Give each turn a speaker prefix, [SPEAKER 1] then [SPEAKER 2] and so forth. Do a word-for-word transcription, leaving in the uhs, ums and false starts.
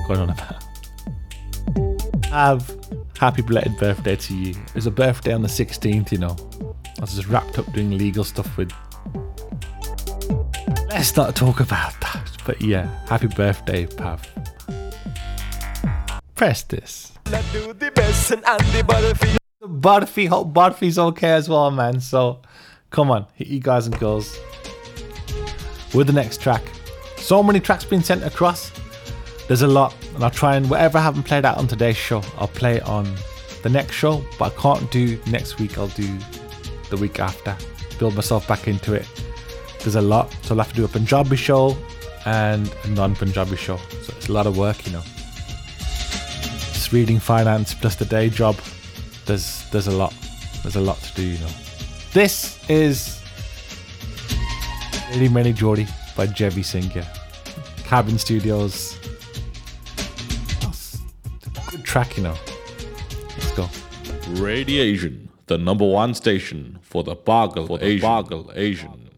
[SPEAKER 1] going on about. Have happy belated birthday to you. It was a birthday on the sixteenth, you know. I was just wrapped up doing legal stuff with. Let's not talk about that. But yeah, happy birthday, Pav. Press this.
[SPEAKER 2] Let's do the best and Andy Butterfield.
[SPEAKER 1] Butterfy, hope Butterfy's okay as well, man. So, come on, hit you guys and girls with the next track. So many tracks being sent across. There's a lot, and I'll try and whatever I haven't played out on today's show, I'll play on the next show. But I can't do next week. I'll do the week after. Build myself back into it. There's a lot, so I'll have to do a Punjabi show and a non-Punjabi show. So it's a lot of work, you know. Just reading finance plus the day job. There's there's a lot. There's a lot to do, you know. This is Really Many Geordie by Jevi Singh. Cabin Studios. Good track, you know. Let's go.
[SPEAKER 3] Radiation, the number one station for the Bargle, for the Asian. Bargle Asian.